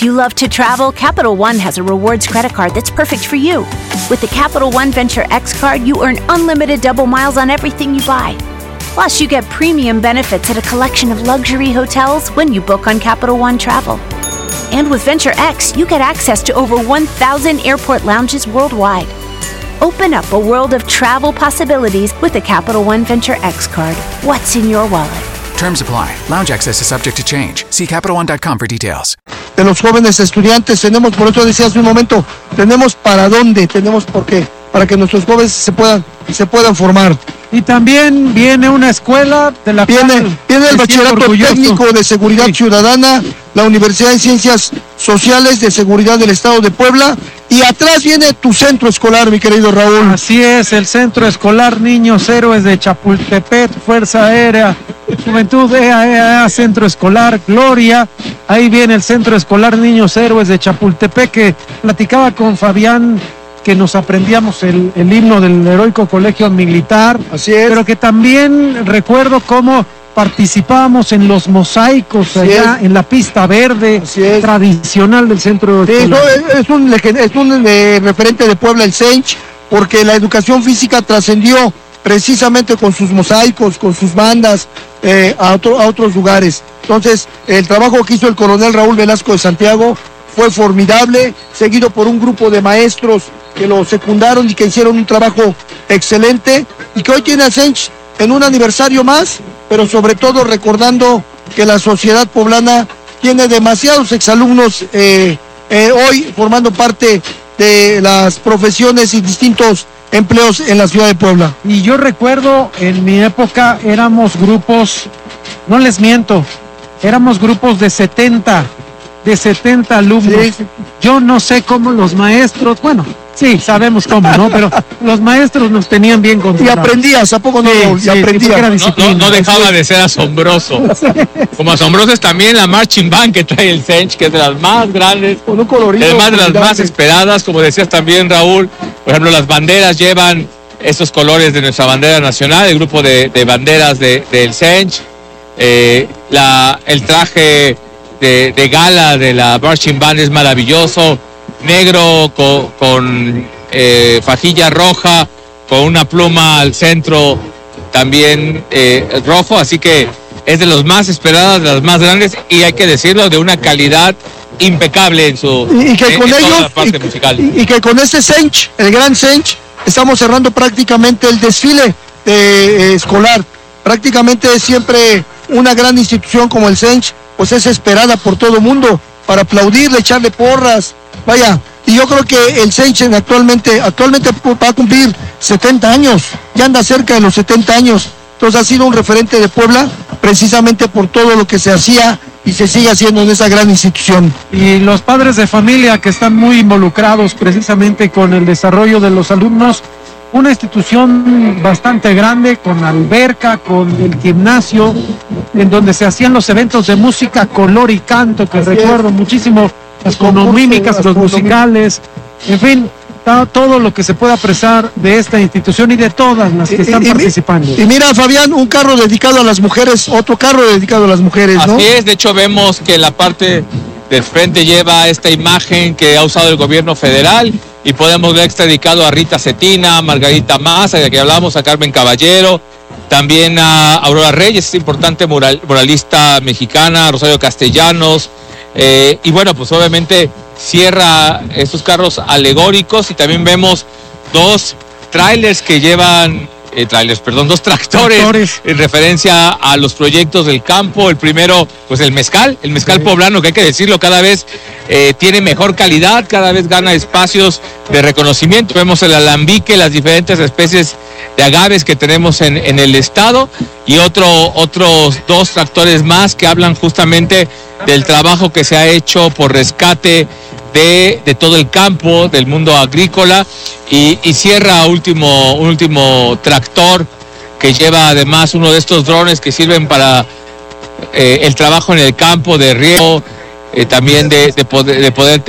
If you love to travel, Capital One has a rewards credit card that's perfect for you. With the Capital One Venture X card, you earn unlimited double miles on everything you buy. Plus, you get premium benefits at a collection of luxury hotels when you book on Capital One Travel. And with Venture X, you get access to over 1,000 airport lounges worldwide. Open up a world of travel possibilities with the Capital One Venture X card. What's in your wallet? Terms apply. Lounge access is subject to change. See CapitalOne.com for details. De los jóvenes estudiantes tenemos, por eso decía hace un momento, tenemos para dónde, tenemos por qué, para que nuestros jóvenes se puedan formar. Y también viene una escuela de la Viene el Bachillerato Técnico de Seguridad Ciudadana, la Universidad de Ciencias Sociales de Seguridad del Estado de Puebla, y atrás viene tu centro escolar, mi querido Raúl. Así es, el Centro Escolar Niños Héroes de Chapultepec, Fuerza Aérea, Juventud EAEA, Centro Escolar Gloria. Ahí viene el Centro Escolar Niños Héroes de Chapultepec, que platicaba con Fabián, que nos aprendíamos el himno del heroico colegio militar. Así es. Pero que también recuerdo cómo participábamos en los mosaicos allá en la pista verde tradicional del centro. Sí, es un referente de Puebla, el Sench, porque la educación física trascendió precisamente con sus mosaicos, con sus bandas a otros lugares. Entonces, el trabajo que hizo el coronel Raúl Velasco de Santiago fue formidable, seguido por un grupo de maestros que lo secundaron y que hicieron un trabajo excelente, y que hoy tiene a Sench en un aniversario más, pero sobre todo recordando que la sociedad poblana tiene demasiados exalumnos hoy formando parte de las profesiones y distintos empleos en la ciudad de Puebla. Y yo recuerdo, en mi época éramos grupos, no les miento, éramos grupos de 70 alumnos. Sí. Yo no sé cómo los maestros, bueno, sí, sabemos cómo, ¿no? Pero los maestros nos tenían bien controlados. Y aprendías, ¿a poco no? Sí, aprendías. No dejaba de ser asombroso. Como asombroso es también la marching band que trae el Sench, que es de las más grandes, con un colorido, además de las más esperadas, como decías también, Raúl. Por ejemplo, las banderas llevan esos colores de nuestra bandera nacional, el grupo de banderas del Sench, el traje de gala de la marching band es maravilloso, negro con fajilla roja, con una pluma al centro también rojo, así que es de los más esperadas, de las más grandes, y hay que decirlo, de una calidad impecable en su toda la parte musical. Y que con este Sench, el gran Sench, estamos cerrando prácticamente el desfile escolar. Prácticamente siempre una gran institución como el Sench pues es esperada por todo el mundo para aplaudirle, echarle porras, vaya. Y yo creo que el Sench actualmente va a cumplir 70 años, ya anda cerca de los 70 años. Entonces ha sido un referente de Puebla precisamente por todo lo que se hacía y se sigue haciendo en esa gran institución. Y los padres de familia que están muy involucrados precisamente con el desarrollo de los alumnos, una institución bastante grande, con alberca, con el gimnasio, en donde se hacían los eventos de música, color y canto, que recuerdo muchísimo, las conomímicas, los musicales, en fin, todo lo que se pueda apreciar de esta institución y de todas las que están participando. Y mira, Fabián, un carro dedicado a las mujeres, otro carro dedicado a las mujeres, ¿no? Así es, de hecho vemos que la parte del frente lleva esta imagen que ha usado el gobierno federal, y podemos ver que está dedicado a Rita Cetina, a Margarita Maza, de la que hablamos, a Carmen Caballero, también a Aurora Reyes, esta importante muralista mexicana, a Rosario Castellanos, y bueno, pues obviamente cierra estos carros alegóricos, y también vemos dos trailers que llevan, dos tractores en referencia a los proyectos del campo. El primero, pues el mezcal poblano, que hay que decirlo, cada vez tiene mejor calidad, cada vez gana espacios de reconocimiento. Vemos el alambique, las diferentes especies de agaves que tenemos en el estado, y otros dos tractores más que hablan justamente del trabajo que se ha hecho por rescate de todo el campo, del mundo agrícola, y cierra un último tractor que lleva además uno de estos drones que sirven para el trabajo en el campo de riego, también de poder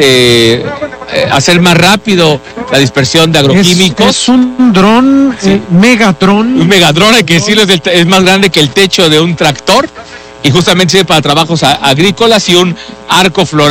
hacer más rápido la dispersión de agroquímicos. Es un dron, Megatron. Un Megatron, hay que decirlo, es más grande que el techo de un tractor, y justamente sirve para trabajos agrícolas, y un arco floral